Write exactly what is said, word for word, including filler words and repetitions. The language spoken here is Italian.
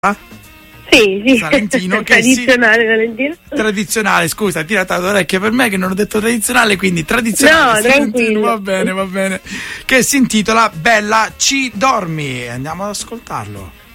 Sì, sì. Salentino, che tradizionale si... Valentino. Tradizionale, scusa, tirata l'orecchia per me che non ho detto tradizionale, quindi tradizionale. No, tranquillo. Va bene, va bene. Che si intitola Bella ci dormi. Andiamo ad ascoltarlo.